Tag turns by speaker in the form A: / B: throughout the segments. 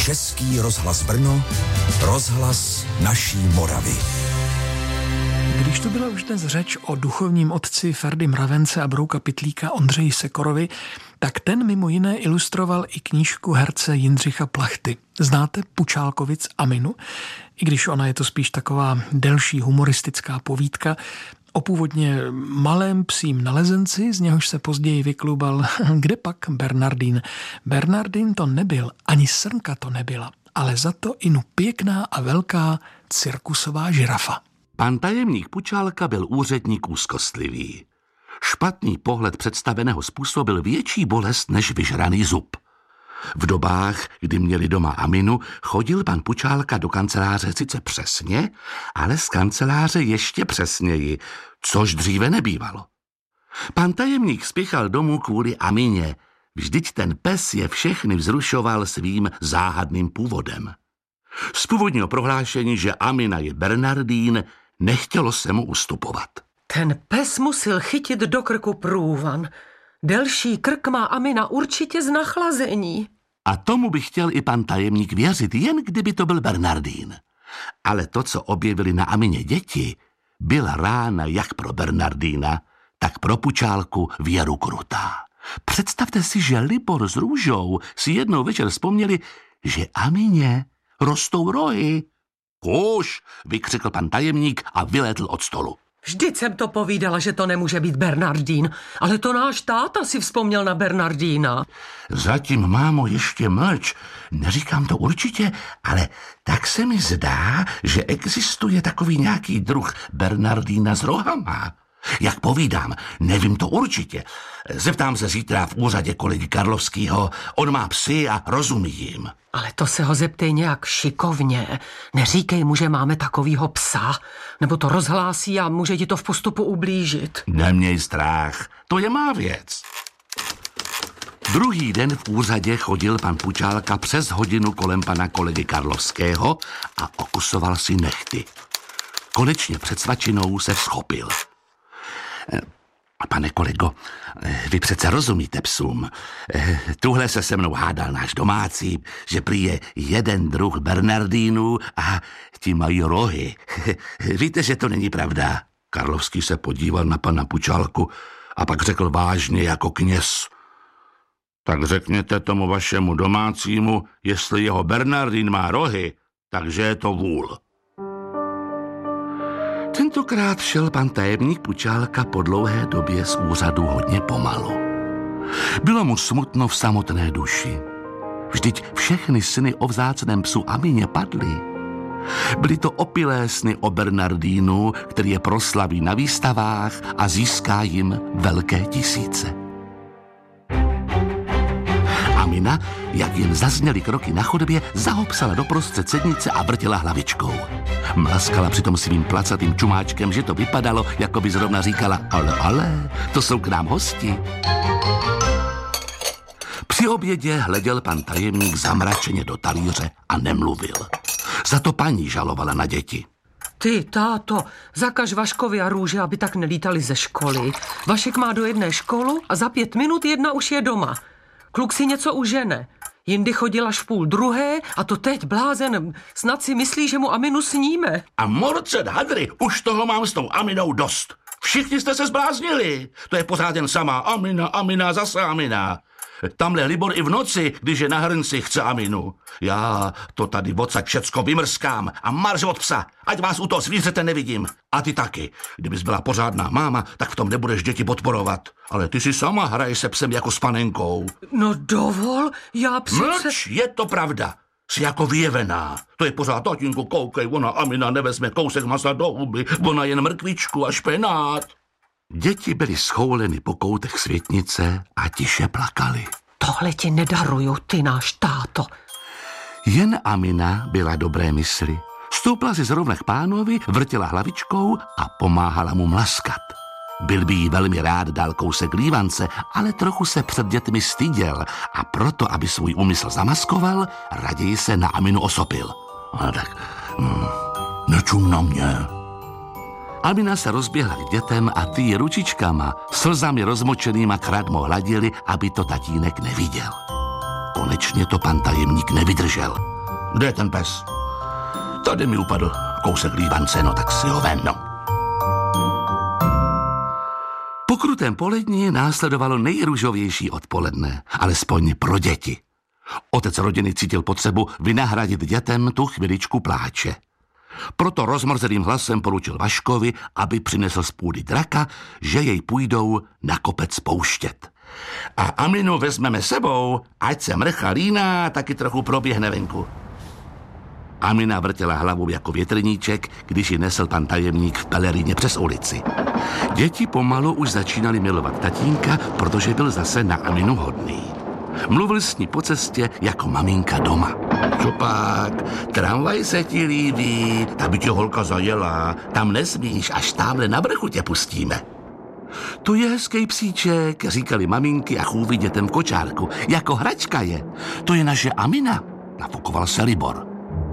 A: Český rozhlas Brno, rozhlas naší Moravy.
B: Když tu byla už dnes řeč o duchovním otci Ferdy Mravence a brouka pytlíka Ondřeji Sekorovi, tak ten mimo jiné ilustroval i knížku herce Jindřicha Plachty. Znáte Pučálkovic Aminu? I když ona je to spíš taková delší humoristická povídka o původně malém psím nalezenci, z něhož se později vyklubal kde pak Bernardín. Bernardín to nebyl, ani srnka to nebyla, ale za to inu pěkná a velká cirkusová žirafa.
C: Pan tajemník Pučálka byl úředník úzkostlivý. Špatný pohled představeného způsobil větší bolest než vyžraný zub. V dobách, kdy měli doma Aminu, chodil pan Pučálka do kanceláře sice přesně, ale z kanceláře ještě přesněji, což dříve nebývalo. Pan tajemník spěchal domů kvůli Amině, vždyť ten pes je všechny vzrušoval svým záhadným původem. Z původního prohlášení, že Amina je Bernardín, nechtělo se mu ustupovat.
D: Ten pes musel chytit do krku průvan. Delší krk má Amina určitě z nachlazení.
C: A tomu by chtěl i pan tajemník věřit, jen kdyby to byl Bernardín. Ale to, co objevili na Amině děti, byla rána jak pro Bernardína, tak pro Pučálku věru krutá. Představte si, že Libor s Růžou si jednou večer vzpomněli, že Amině rostou rohy. Kůž, vykřikl pan tajemník a vylétl od stolu.
D: Vždyť jsem to povídala, že to nemůže být Bernardín, ale to náš táta si vzpomněl na Bernardína.
C: Zatím, mámo, ještě mlč. Neříkám to určitě, ale tak se mi zdá, že existuje takový nějaký druh Bernardína s rohama. Jak povídám, nevím to určitě. Zeptám se zítra v úřadě kolegy Karlovského. On má psy a rozumí jim.
D: Ale to se ho zeptej nějak šikovně. Neříkej mu, že máme takovýho psa, nebo to rozhlásí a může ti to v postupu ublížit.
C: Neměj strach, to je má věc. Druhý den v úřadě chodil pan Pučálka přes hodinu kolem pana kolegy Karlovského a okusoval si nehty. Konečně před svačinou se vzchopil. Pane kolego, vy přece rozumíte psům. Tuhle se mnou hádal náš domácí, že prý je jeden druh Bernardínů a ti mají rohy. Víte, že to není pravda? Karlovský se podíval na pana Pučálku a pak řekl vážně jako kněz. Tak řekněte tomu vašemu domácímu, jestli jeho Bernardín má rohy, takže je to vůl. Tentokrát šel pan tajemník Pučálka po dlouhé době z úřadu hodně pomalu. Bylo mu smutno v samotné duši. Vždyť všechny sny o vzácném psu Amině padly. Byly to opilé sny o Bernardínu, který je proslaví na výstavách a získá jim velké tisíce. Amina, jak jen zazněly kroky na chodbě, zahopsala doprostřed sednice a vrtěla hlavičkou. Mlaskala přitom svým placatým čumáčkem, že to vypadalo, jako by zrovna říkala ale, to jsou k nám hosti. Při obědě hleděl pan tajemník zamračeně do talíře a nemluvil. Za to paní žalovala na děti.
D: Ty, táto, zakaž Vaškovi a Růže, aby tak nelítali ze školy. Vašek má do jedné školu a za 5 minut jedna už je doma. Kluk si něco užene. Jindy chodil až v 11:30 a to teď blázen. Snad si myslí, že mu Aminu sníme.
C: A morcet hadry, už toho mám s tou Aminou dost. Všichni jste se zbláznili. To je pořád jen samá Amina, zase Amina. Tamhle Libor i v noci, když je na hrnci, chce Aminu. Já to tady odsaď všecko vymrskám a marž od psa, ať vás u toho zvířete nevidím. A ty taky. Kdybys byla pořádná máma, tak v tom nebudeš děti podporovat. Ale ty si sama hraješ se psem jako s panenkou.
D: No dovol, já přece...
C: Mlč, je to pravda. Jsi jako vyjevená. To je pořád, tatínku, koukej, ona Amina nevezme kousek masa do huby, ona jen mrkvičku a špenát. Děti byly schouleny po koutech světnice a tiše plakaly.
D: Tohle ti nedaruju, ty náš táto.
C: Jen Amina byla dobré mysli. Stoupla si zrovna k pánovi, vrtěla hlavičkou a pomáhala mu mlaskat. Byl by jí velmi rád dal kousek lívance, ale trochu se před dětmi styděl a proto, aby svůj úmysl zamaskoval, raději se na Aminu osopil. A tak, nečum na mě. Amina se rozběhla k dětem a ty ji ručičkama, slzami rozmočenýma kradmo hladili, aby to tatínek neviděl. konečně to pan tajemník nevydržel. Kde je ten pes? Tady mi upadl kousek lívance, no tak si ho vem, no. Po krutém poledni následovalo nejrůžovější odpoledne, alespoň pro děti. Otec rodiny cítil potřebu vynahradit dětem tu chviličku pláče. Proto rozmrzeným hlasem poručil Vaškovi, aby přinesl z půdy draka, že jej půjdou na kopec pouštět. A Aminu vezmeme sebou, ať se mrcha líná, taky trochu proběhne venku. Amina vrtěla hlavou jako větrníček, když ji nesl pan tajemník v peleríně přes ulici. Děti pomalu už začínali milovat tatínka, protože byl zase na Aminu hodný. Mluvil s ní po cestě jako maminka doma. Čupák, tramvaj se ti líbí, ta by tě holka zajela, tam nesmíš, až tamhle na vrchu tě pustíme. To je hezký psíček, říkali maminky a chůvy dětem v kočárku. Jako hračka je. To je naše Amina, nafukoval se Libor.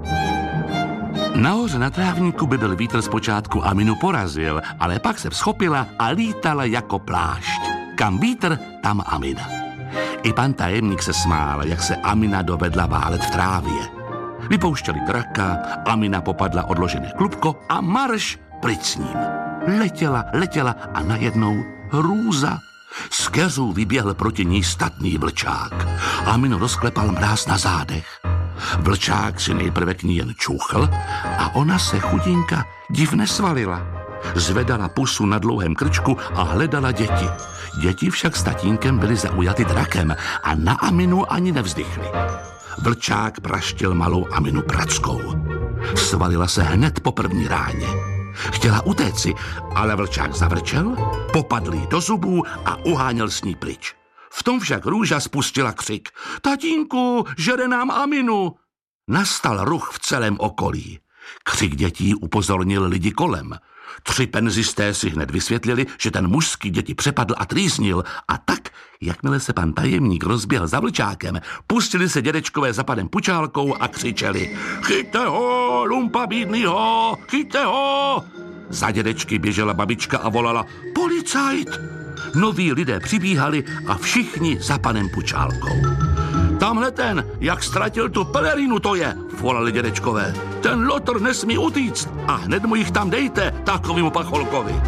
C: Nahoře na trávníku by byl vítr zpočátku Aminu porazil, ale pak se vzchopila a lítala jako plášť. Kam vítr, tam Amina. I pan tajemník se smál, jak se Amina dovedla válet v trávě. Vypouštěli draka, Amina popadla odložené klubko a marš pryč s ním. Letěla a najednou hrůza. Z keřů vyběhl proti ní statný vlčák. Aminu rozklepal mráz na zádech. Vlčák si nejprve k ní jen čuchl a ona se chudinka divně svalila. Zvedala pusu na dlouhém krčku a hledala děti. Děti však s tatínkem byly zaujaty drakem a na Aminu ani nevzdychli. Vlčák praštil malou Aminu prackou. Svalila se hned po první ráně. Chtěla utéci, ale vlčák zavrčel, popadl jí do zubů a uháněl s ní pryč. V tom však Růža spustila křik. Tatínku, žere nám Aminu! Nastal ruch v celém okolí. Křik dětí upozornil lidi kolem. 3 penzisté si hned vysvětlili, že ten mužský děti přepadl a trýznil a tak, jakmile se pan tajemník rozběhl za vlčákem, pustili se dědečkové za panem Pučálkou a křičeli Chyťte ho, lumpa bídnýho, chyťte ho! Za dědečky běžela babička a volala Policajt! Noví lidé přibíhali a všichni za panem Pučálkou. Tamhle ten, jak ztratil tu pelerínu, to je, volali dědečkové. Ten lotr nesmí utíct a hned mu jich tam dejte, takovému pacholkovi.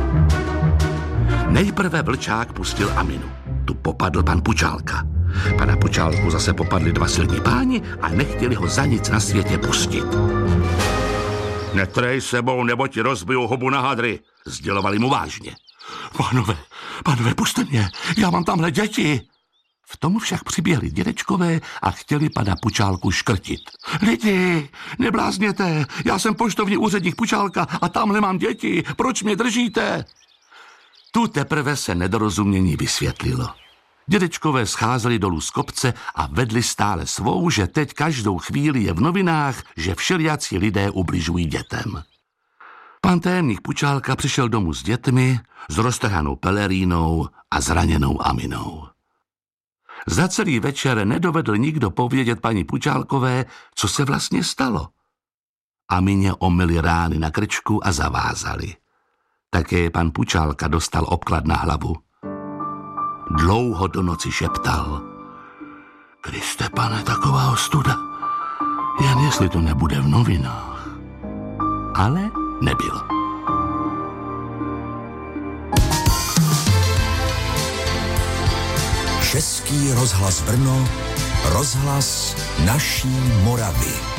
C: Nejprve vlčák pustil Aminu. Tu popadl pan Pučálka. Pana Pučálku zase popadli 2 silní páni a nechtěli ho za nic na světě pustit. Netrej sebou, nebo ti rozbiju hubu na hadry, sdělovali mu vážně. Pánové, puste mě, já mám tamhle děti. V tomu však přiběhli dědečkové a chtěli pana Pučálku škrtit. Lidi, neblázněte, já jsem poštovní úředník Pučálka a tamhle mám děti, proč mě držíte? Tu teprve se nedorozumění vysvětlilo. Dědečkové scházeli dolů z kopce a vedli stále svou, že teď každou chvíli je v novinách, že všelijací lidé ubližují dětem. Pan tajemník Pučálka přišel domů s dětmi, s roztrhanou pelerínou a zraněnou Aminou. Za celý večer nedovedl nikdo povědět paní Pučálkové, co se vlastně stalo. Amině omyli rány na krčku a zavázali. Také pan Pučálka dostal obklad na hlavu. Dlouho do noci šeptal. Kriste, pane, taková ostuda. Jen jestli to nebude v novinách. Ale nebylo.
A: Český rozhlas Brno, rozhlas naší Moravy.